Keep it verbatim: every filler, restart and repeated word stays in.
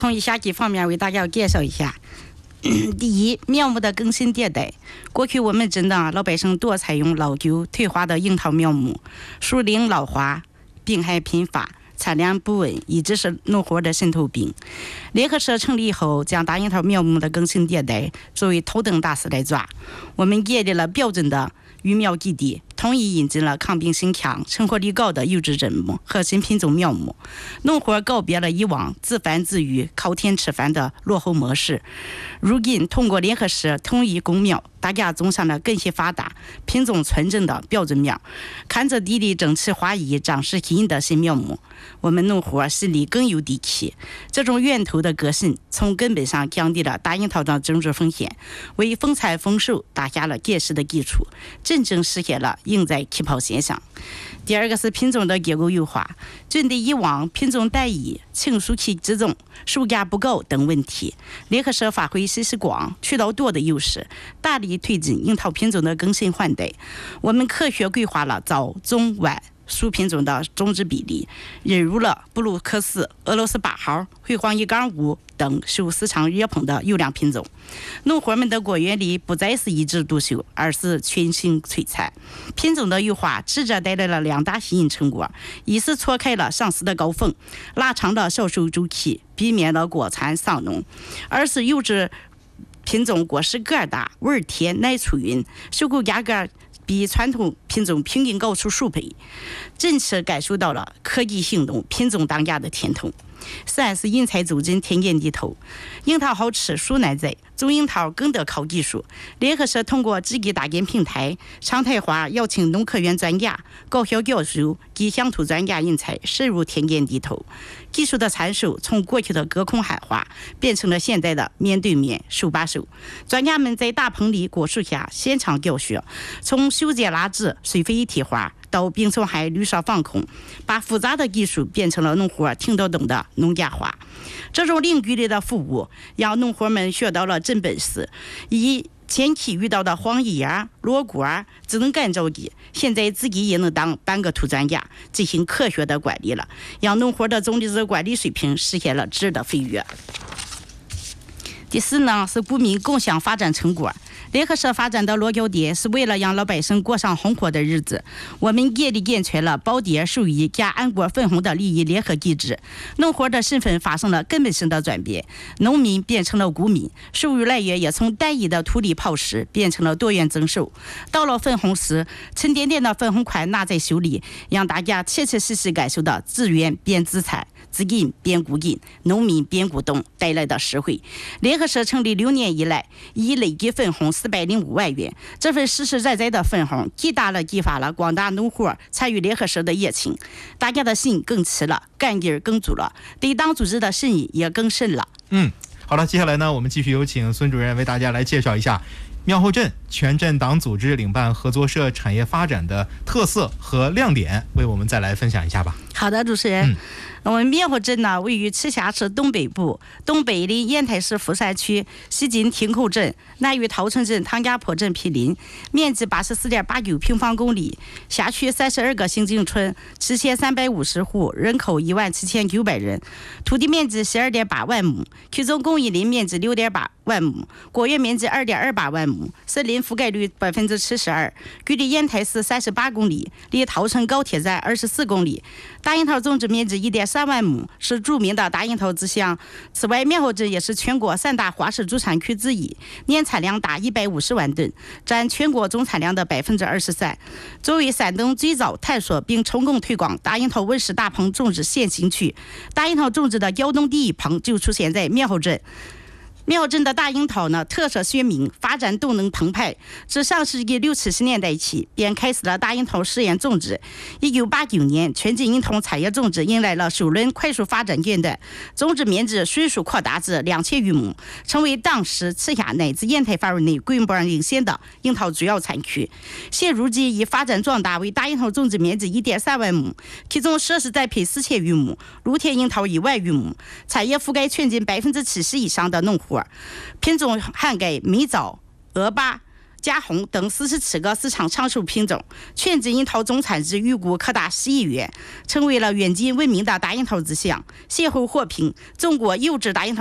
从以下几方面为大家介绍一下。第一，苗木的更新迭代。过去我们真的老百姓多采用老旧退化的樱桃苗木，树龄老化，病害频发，产量不稳，一直是农活的渗透病。联合社成立以后，将大樱桃苗木的更新迭代作为头等大事来抓。我们建立了标准的育苗基地，统一引进了抗病性强、成活率高的优质砧木和新品种苗木。农活告别了以往自繁自育、靠天吃饭的落后模式。如今通过联合社统一供苗，大家种上了根系发达、品种纯正的标准苗，看着地里整齐划一、长势新颖的新苗木，我们农活心里更有底气。这种源头的革新，从根本上降低了大樱桃的种植风险，为丰产丰收打下了坚实的基础，真正实现了赢在起跑线上。第二个是品种的结构优化，针对以往品种单一、成熟期之中售价不高等问题，联合社发挥信息广、渠道多的优势，大力推进樱桃品种的更新换代。我们科学规划了早、中、晚属品种的种植比例，引入了布鲁克斯、俄罗斯八号、辉煌一杠五等受市场热捧的优良品种。农伙们的果园里不再是一枝独秀，而是群星璀璨。品种的优化直接带来了两大吸引成果：一是错开了上市的高峰，拉长了销售周期，避免了过残丧农；二是优质品种果实个大、味甜、耐储匀，收购价格比传统品种平均高出数倍，真切感受到了科技行动、品种当家的甜头。三是因材走进、田间地头。樱桃好吃，树难栽，种樱桃更得靠技术。联合社通过知己搭建平台，常态化邀请农科院专家、高校教授及乡土专家人才深入田间地头。技术的参授从过去的隔空喊话，变成了现在的面对面、手把手。专家们在大棚里、果树下现场教学，从修剪拉枝、水肥一体化到病虫害绿色防控，把复杂的技术变成了农活听得懂的农家话。这种零距离的服务，让农活们学到了真本事。以前期遇到的黄叶啊、裸果啊、只能干着急，现在自己也能当半个土专家，进行科学的管理了，让农活的种植管理水平实现了质的飞跃。第四呢，是股民共享发展成果。联合社发展的落脚点是为了让老百姓过上红火的日子。我们建立健全了保跌受益加安国分红的利益联合机制，农活的身份发生了根本性的转变，农民变成了股民，收入来源也从单一的土地抛食变成了多元增收。到了分红时，沉甸甸的分红款拿在手里，让大家切切实实感受到资源变资产、资金变股金、农民变股东带来的实惠。联合社成立六年以来，已累计分红四百零五万元，这份实实在在的分红，极大的激发了广大农户参与联合社的热情，大家的心更齐了，干劲儿更足了，对党组织的信义也更深了。 嗯，好了，接下来呢，我们继续有请孙主任为大家来介绍一下苗后镇全镇党组织领办合作社产业发展的特色和亮点，为我们再来分享一下吧。 好的，主持人。 嗯我们苗后镇呢，位于直辖市东北部，东北临烟台市富山区，西近亭口镇，南与桃城镇、唐家坡镇毗邻，面积八十四点八九平方公里，辖区三十二个行政村，七千三百五十户，人口一万七千九百人，土地面积十二点八万亩，其中公益林面积六点八万亩，果园面积二点二八万亩，森林覆盖率百分之七十二，距离烟台市三十八公里，离桃城高铁站二十四公里。大樱桃种植面积一点三万亩，是著名的大樱桃之乡。此外，苗后镇也是全国三大花市主产区之一，年产量达一百五十万吨，占全国总产量的百分之二十三。作为山东最早探索并成功推广大樱桃温室大棚种植先行区，大樱桃种植的胶东第一棚就出现在苗后镇。苗镇的大樱桃呢，特色鲜明，发展动能澎湃。自上世纪六七十年代起，便开始了大樱桃试验种植。一九八九年，全镇樱桃产业种植迎来了首轮快速发展阶段，种植面积迅速扩大至两千余亩，成为当时直辖乃至烟台范围内规模领先的樱桃主要产区。现如今已发展壮大为大樱桃种植面积一点三万亩，其中设施栽培四千余亩，露天樱桃一万余亩，产业覆盖全镇百分之七十以上的农户。品种涵盖美枣、鹅巴、 嘉红等四十七个市场抢手品种，全脂樱桃总产值预估可达十亿元，成为了远近闻名的大樱桃之乡。邂逅火拼，中国优质大樱桃